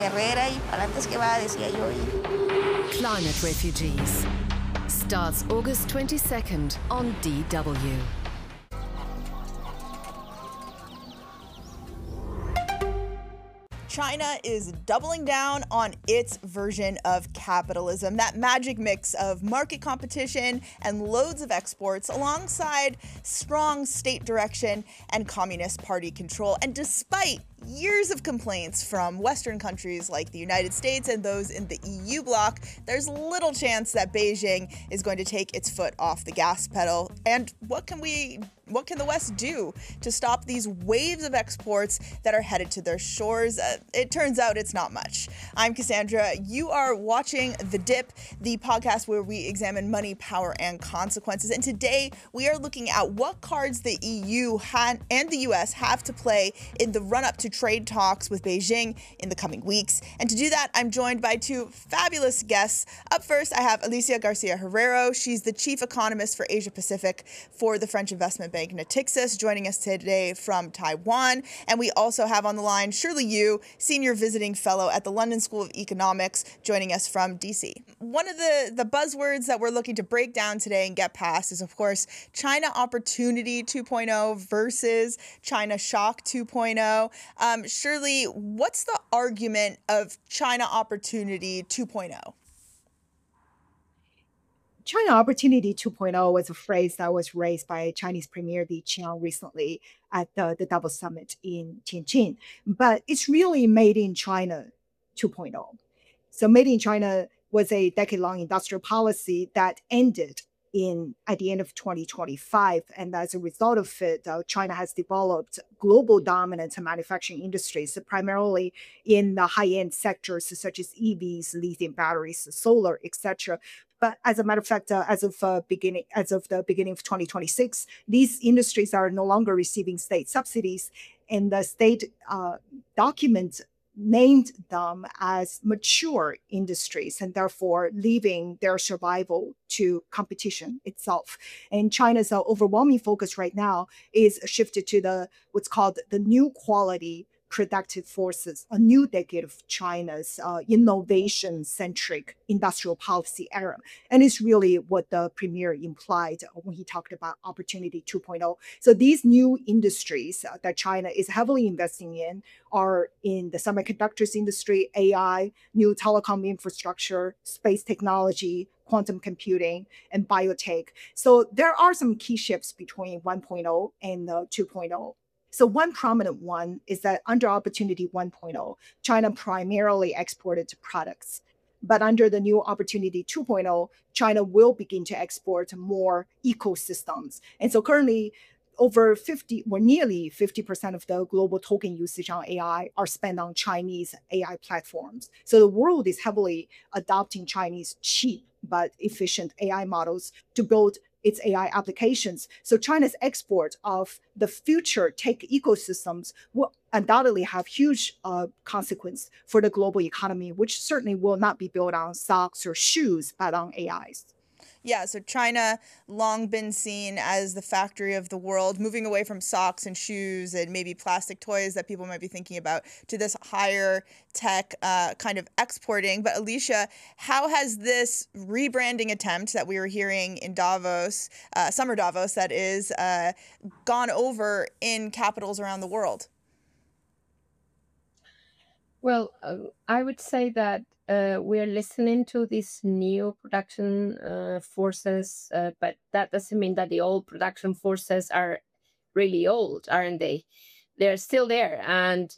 Guerrera y pa'lantes que va, decía yo. Climate Refugees starts August 22nd on DW. China is doubling down on its version of capitalism, that magic mix of market competition and loads of exports alongside strong state direction and Communist Party control. And despite years of complaints from Western countries like the United States and those in the EU bloc, there's little chance that Beijing is going to take its foot off the gas pedal. And what can the West do to stop these waves of exports that are headed to their shores? It turns out it's not much. I'm Cassandra. You are watching The Dip, the podcast where we examine money, power, and consequences. And today we are looking at what cards the EU and the US have to play in the run-up to trade talks with Beijing in the coming weeks. And to do that, I'm joined by two fabulous guests. Up first, I have Alicia Garcia Herrero. She's the chief economist for Asia Pacific for the French investment bank Natixis, joining us today from Taiwan. And we also have on the line Shirley Yu, senior visiting fellow at the London School of Economics, joining us from DC. One of the buzzwords that we're looking to break down today and get past is, of course, China Opportunity 2.0 versus China Shock 2.0. Shirley, what's the argument of China Opportunity 2.0? China Opportunity 2.0 was a phrase that was raised by Chinese Premier Li Qiang recently at the Davos Summit in Tianjin. But it's really Made in China 2.0. So Made in China was a decade-long industrial policy that ended at the end of 2025. And as a result of it, China has developed global dominant manufacturing industries, primarily in the high-end sectors such as EVs, lithium batteries, solar, etc. But as a matter of fact, as of the beginning of 2026, these industries are no longer receiving state subsidies, and the state document named them as mature industries, and therefore leaving their survival to competition itself. And China's overwhelming focus right now is shifted to what's called the new quality productive forces, a new decade of China's innovation-centric industrial policy era. And it's really what the premier implied when he talked about Opportunity 2.0. So these new industries that China is heavily investing in are in the semiconductors industry, AI, new telecom infrastructure, space technology, quantum computing, and biotech. So there are some key shifts between 1.0 and 2.0. So one prominent one is that under Opportunity 1.0, China primarily exported products. But under the new Opportunity 2.0, China will begin to export more ecosystems. And so currently, nearly 50% of the global token usage on AI are spent on Chinese AI platforms. So the world is heavily adopting Chinese cheap but efficient AI models to build its AI applications. So China's export of the future tech ecosystems will undoubtedly have huge consequence for the global economy, which certainly will not be built on socks or shoes, but on AIs. Yeah, so China long been seen as the factory of the world, moving away from socks and shoes and maybe plastic toys that people might be thinking about to this higher tech kind of exporting. But Alicia, how has this rebranding attempt that we were hearing in Davos, summer Davos that is, gone over in capitals around the world? Well, I would say that we're listening to these new production forces, but that doesn't mean that the old production forces are really old, aren't they? They're still there. And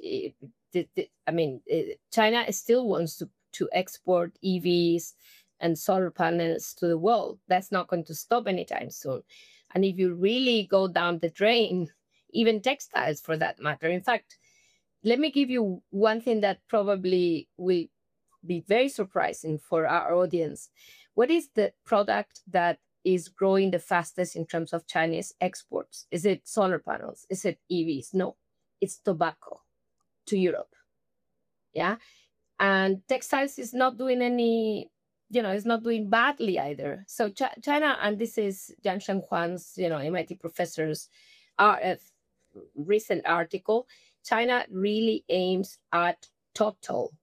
China still wants to export EVs and solar panels to the world. That's not going to stop anytime soon. And if you really go down the drain, even textiles for that matter. In fact, let me give you one thing that probably will be very surprising for our audience. What is the product that is growing the fastest in terms of Chinese exports? Is it solar panels? Is it EVs? No, it's tobacco to Europe. Yeah. And textiles is not doing it's not doing badly either. So China, and this is Yang Shenghuan's, MIT professor's recent article, China really aims at total